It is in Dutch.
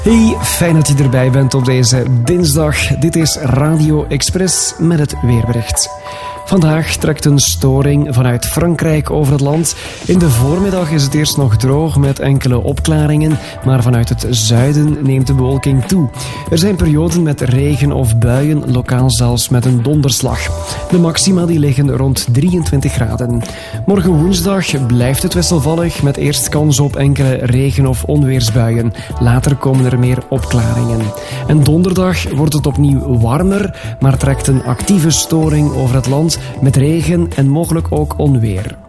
Hey, fijn dat je erbij bent op deze dinsdag. Dit is Radio Express met het weerbericht. Vandaag trekt een storing vanuit Frankrijk over het land. In de voormiddag is het eerst nog droog met enkele opklaringen, maar vanuit het zuiden neemt de bewolking toe. Er zijn perioden met regen of buien, lokaal zelfs met een donderslag. De maxima die liggen rond 23 graden. Morgen woensdag blijft het wisselvallig met eerst kans op enkele regen- of onweersbuien. Later komen er meer opklaringen. En donderdag wordt het opnieuw warmer, maar trekt een actieve storing over het land met regen en mogelijk ook onweer.